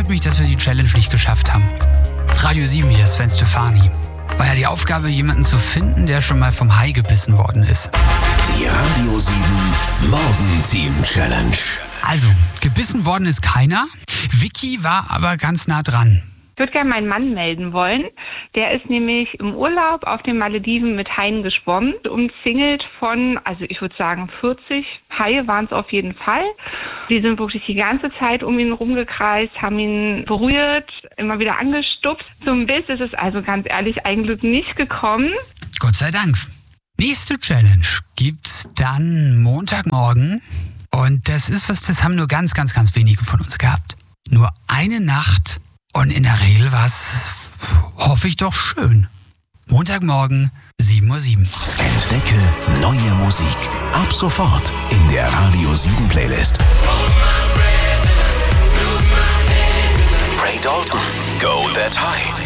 ärgert mich, dass wir die Challenge nicht geschafft haben. Radio 7 hier, Sven Stefani. War ja die Aufgabe, jemanden zu finden, der schon mal vom Hai gebissen worden ist. Die Radio 7 Morgenteam Challenge. Also, gebissen worden ist keiner. Vicky war aber ganz nah dran. Ich würde gerne meinen Mann melden wollen. Der ist nämlich im Urlaub auf den Malediven mit Haien geschwommen, umzingelt von, also ich würde sagen 40 Haie waren es auf jeden Fall. Die sind wirklich die ganze Zeit um ihn rumgekreist, haben ihn berührt, immer wieder angestupst. Zum Biss ist es also ganz ehrlich eigentlich nicht gekommen. Gott sei Dank. Nächste Challenge gibt's dann Montagmorgen. Und das ist was, das haben nur ganz wenige von uns gehabt. Nur eine Nacht. Und in der Regel war es, hoffe ich doch, schön. Montagmorgen, 7:07 Uhr. Entdecke neue Musik. Ab sofort in der Radio 7 Playlist. Ray Dalton, Go That High.